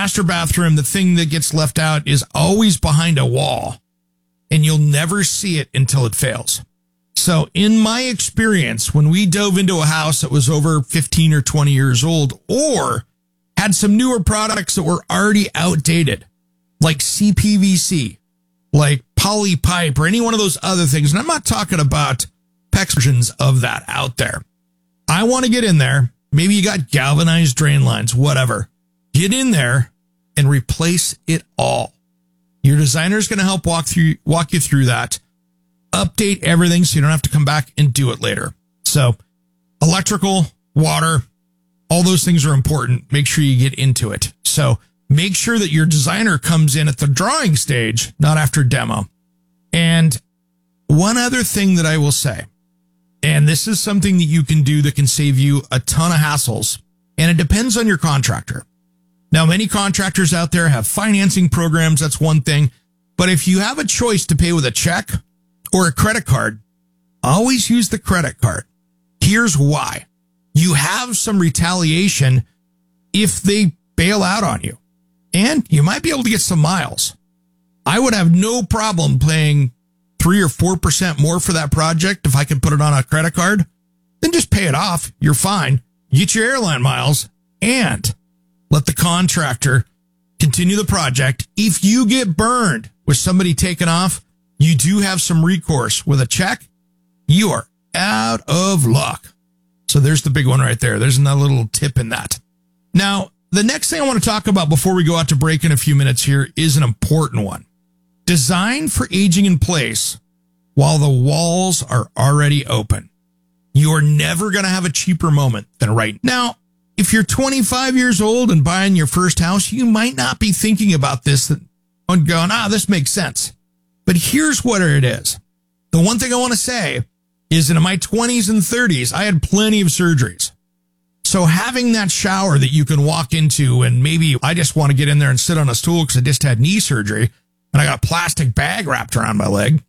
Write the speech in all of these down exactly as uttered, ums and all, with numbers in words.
master bathroom, the thing that gets left out is always behind a wall, and you'll never see it until it fails. So in my experience, when we dove into a house that was over fifteen or twenty years old or had some newer products that were already outdated, like C P V C, like poly pipe, or any one of those other things, and I'm not talking about PEX versions of that out there. I want to get in there. Maybe you got galvanized drain lines, whatever. Get in there and replace it all. Your designer is going to help walk through, walk you through that. Update everything so you don't have to come back and do it later. So electrical, water, all those things are important. Make sure you get into it. So make sure that your designer comes in at the drawing stage, not after demo. And one other thing that I will say, and this is something that you can do that can save you a ton of hassles, and it depends on your contractor. Now, many contractors out there have financing programs. That's one thing. But if you have a choice to pay with a check or a credit card, always use the credit card. Here's why. You have some retaliation if they bail out on you, and you might be able to get some miles. I would have no problem paying three or four percent more for that project if I could put it on a credit card. Then just pay it off. You're fine. Get your airline miles and let the contractor continue the project. If you get burned with somebody taking off, you do have some recourse. With a check, you are out of luck. So there's the big one right there. There's another little tip in that. Now, the next thing I want to talk about before we go out to break in a few minutes here is an important one. Design for aging in place while the walls are already open. You're never going to have a cheaper moment than right now. If you're twenty-five years old and buying your first house, you might not be thinking about this and going, ah, this makes sense. But here's what it is. The one thing I want to say is that in my twenties and thirties, I had plenty of surgeries. So having that shower that you can walk into, and maybe I just want to get in there and sit on a stool because I just had knee surgery and I got a plastic bag wrapped around my leg.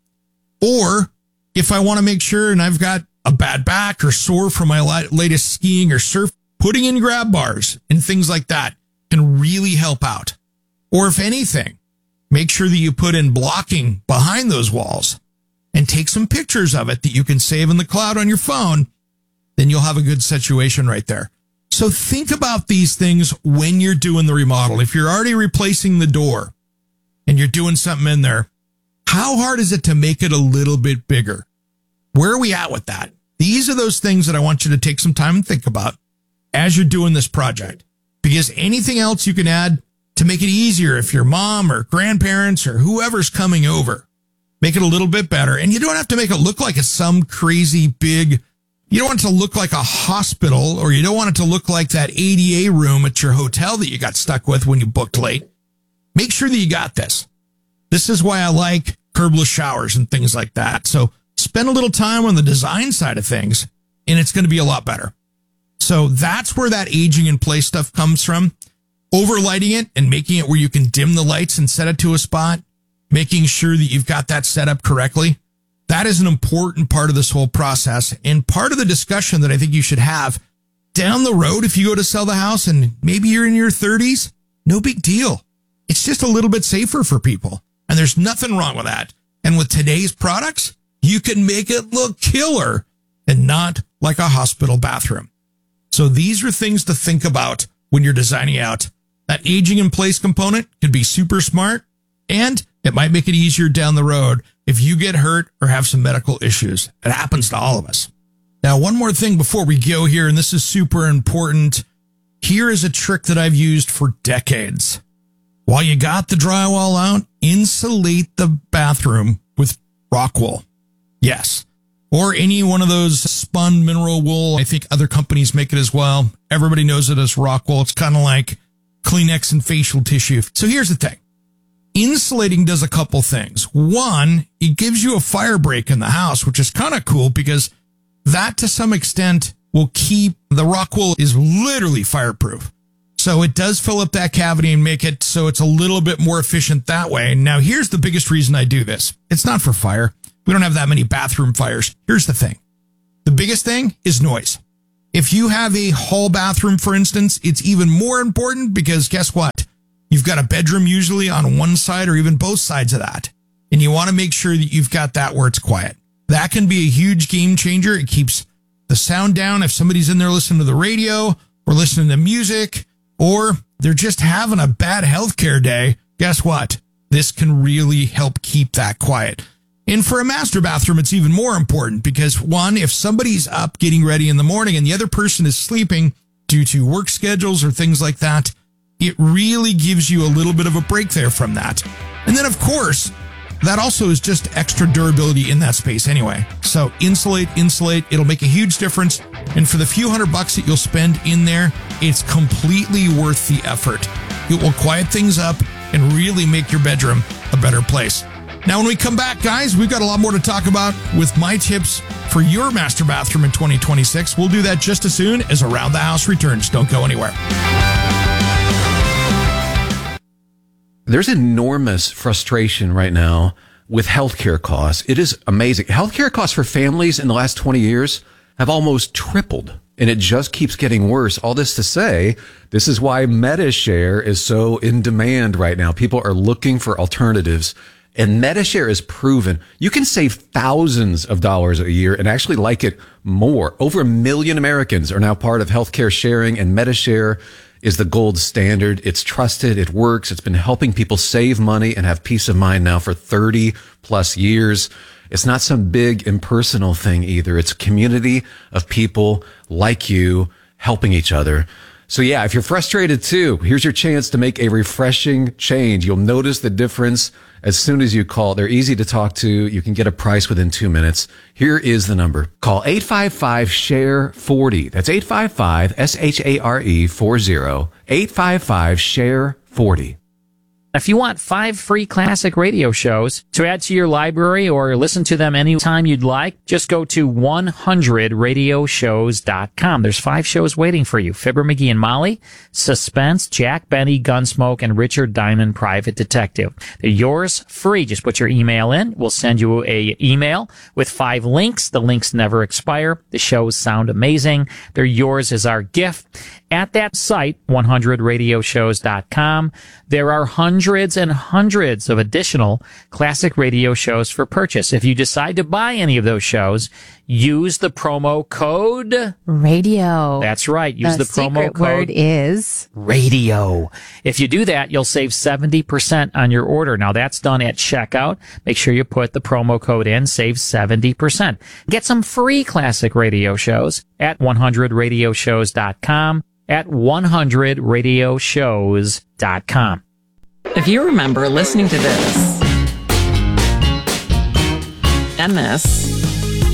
Or if I want to make sure and I've got a bad back or sore from my latest skiing or surf, putting in grab bars and things like that can really help out. Or if anything, make sure that you put in blocking behind those walls and take some pictures of it that you can save in the cloud on your phone. Then you'll have a good situation right there. So think about these things when you're doing the remodel. If you're already replacing the door and you're doing something in there, how hard is it to make it a little bit bigger? Where are we at with that? These are those things that I want you to take some time and think about as you're doing this project, because anything else you can add to make it easier if your mom or grandparents or whoever's coming over, make it a little bit better. And you don't have to make it look like it's some crazy big, you don't want it to look like a hospital, or you don't want it to look like that A D A room at your hotel that you got stuck with when you booked late. Make sure that you got this. This is why I like curbless showers and things like that. So spend a little time on the design side of things, and it's going to be a lot better. So that's where that aging in place stuff comes from. Overlighting it and making it where you can dim the lights and set it to a spot, making sure that you've got that set up correctly. That is an important part of this whole process, and part of the discussion that I think you should have down the road. If you go to sell the house and maybe you're in your thirties, no big deal. It's just a little bit safer for people, and there's nothing wrong with that. And with today's products, you can make it look killer and not like a hospital bathroom. So these are things to think about when you're designing out. That aging in place component could be super smart, and it might make it easier down the road if you get hurt or have some medical issues. It happens to all of us. Now, one more thing before we go here, and this is super important. Here is a trick that I've used for decades. While you got the drywall out, insulate the bathroom with rock wool. Yes. Or any one of those spun mineral wool. I think other companies make it as well. Everybody knows it as rock wool. It's kind of like Kleenex and facial tissue. So here's the thing. Insulating does a couple things. One, it gives you a fire break in the house, which is kind of cool because that to some extent will keep, the rock wool is literally fireproof. So it does fill up that cavity and make it so it's a little bit more efficient that way. Now, here's the biggest reason I do this. It's not for fire. We don't have that many bathroom fires. Here's the thing. The biggest thing is noise. If you have a hall bathroom, for instance, it's even more important because guess what? you've got a bedroom usually on one side or even both sides of that. And you want to make sure that you've got that where it's quiet. That can be a huge game changer. It keeps the sound down if somebody's in there listening to the radio or listening to music, or they're just having a bad healthcare day. Guess what? This can really help keep that quiet. And for a master bathroom, it's even more important because, one, if somebody's up getting ready in the morning and the other person is sleeping due to work schedules or things like that, it really gives you a little bit of a break there from that. And then, of course, that also is just extra durability in that space anyway. So insulate, insulate. It'll make a huge difference. And for the few hundred bucks that you'll spend in there, it's completely worth the effort. It will quiet things up and really make your bedroom a better place. Now, when we come back, guys, we've got a lot more to talk about with my tips for your master bathroom in twenty twenty-six. We'll do that just as soon as Around the House returns. Don't go anywhere. There's enormous frustration right now with healthcare costs. It is amazing. Healthcare costs for families in the last twenty years have almost tripled, and it just keeps getting worse. All this to say, this is why MediShare is so in demand right now. People are looking for alternatives, and MediShare is proven you can save thousands of dollars a year and actually like it more. Over a million Americans are now part of healthcare sharing, and MediShare is the gold standard. It's trusted. It works. It's been helping people save money and have peace of mind now for thirty plus years. It's not some big impersonal thing either. It's a community of people like you helping each other. So yeah, if you're frustrated too, here's your chance to make a refreshing change. You'll notice the difference as soon as you call. They're easy to talk to. You can get a price within two minutes. Here is the number. Call eight five five, S H A R E, forty. That's eight five five, S H A R E, forty. eight five five, S H A R E, forty. If you want five free classic radio shows to add to your library or listen to them anytime you'd like, just go to one hundred radio shows dot com. There's five shows waiting for you. Fibber, McGee and Molly, Suspense, Jack Benny, Gunsmoke, and Richard Diamond, Private Detective. They're yours free. Just put your email in. We'll send you a email with five links. The links never expire. The shows sound amazing. They're yours as our gift. At that site, one hundred radio shows dot com, there are hundreds and hundreds of additional classic radio shows for purchase. If you decide to buy any of those shows, use the promo code radio. That's right. Use the, the promo code. The word is radio. If you do that, you'll save seventy percent on your order. Now that's done at checkout. Make sure you put the promo code in, save seventy percent. Get some free classic radio shows at one hundred radio shows dot com. At one hundred radio shows dot com. If you remember listening to this and this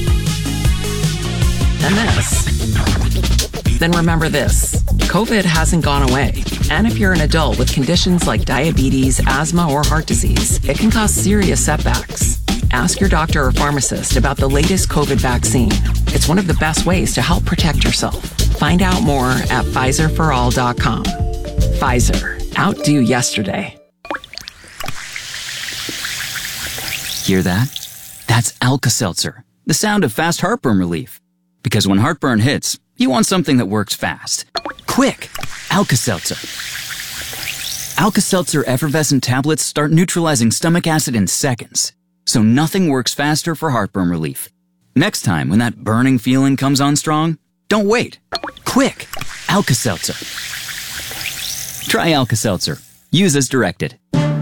and this, then remember this. COVID hasn't gone away. And if you're an adult with conditions like diabetes, asthma, or heart disease, it can cause serious setbacks. Ask your doctor or pharmacist about the latest COVID vaccine. It's one of the best ways to help protect yourself. Find out more at Pfizer for all dot com. Pfizer. Outdo yesterday. Hear that? That's Alka-Seltzer, the sound of fast heartburn relief. Because when heartburn hits, you want something that works fast. Quick! Alka-Seltzer. Alka-Seltzer effervescent tablets start neutralizing stomach acid in seconds. So nothing works faster for heartburn relief. Next time when that burning feeling comes on strong, don't wait. Quick! Alka-Seltzer. Try Alka-Seltzer. Use as directed.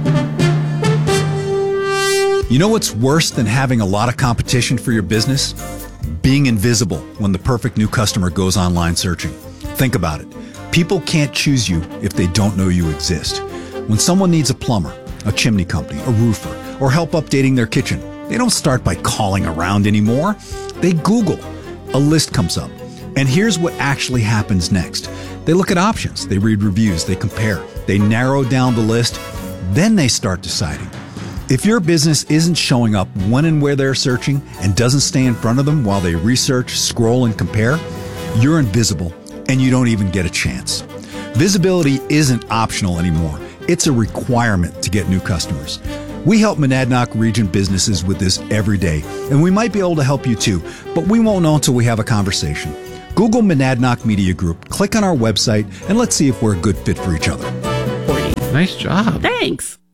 You know what's worse than having a lot of competition for your business? Being invisible when the perfect new customer goes online searching. Think about it. People can't choose you if they don't know you exist. When someone needs a plumber, a chimney company, a roofer, or help updating their kitchen, they don't start by calling around anymore. They Google. A list comes up. And here's what actually happens next. They look at options, they read reviews, they compare, they narrow down the list, then they start deciding. If your business isn't showing up when and where they're searching and doesn't stay in front of them while they research, scroll, and compare, you're invisible and you don't even get a chance. Visibility isn't optional anymore. It's a requirement to get new customers. We help Monadnock region businesses with this every day, and we might be able to help you too, but we won't know until we have a conversation. Google Monadnock Media Group, click on our website, and let's see if we're a good fit for each other. Nice job. Thanks.